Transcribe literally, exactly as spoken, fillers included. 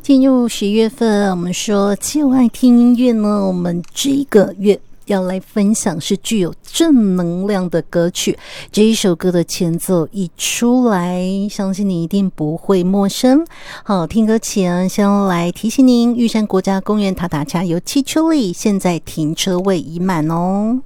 进入十月份，我们说就爱听音乐呢，我们这个月要来分享是具有正能量的歌曲。这一首歌的前奏一出来，相信你一定不会陌生。好，听歌前先来提醒您，玉山国家公园塔塔加油汽车里现在停车位已满哦。